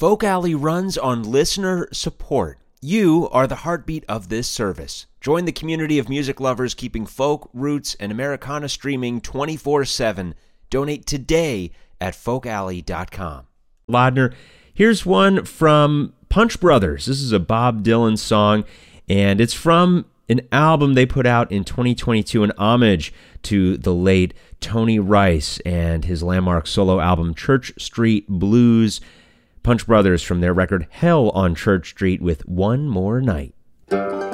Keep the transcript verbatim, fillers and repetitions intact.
Folk Alley runs on listener support. You are the heartbeat of this service. Join the community of music lovers keeping folk, roots, and Americana streaming twenty-four seven. Donate today at folk alley dot com. Ladner, here's one from Punch Brothers. This is a Bob Dylan song, and it's from an album they put out in twenty twenty-two, an homage to the late Tony Rice and his landmark solo album Church Street Blues. Punch Brothers from their record Hell on Church Street with One More Night.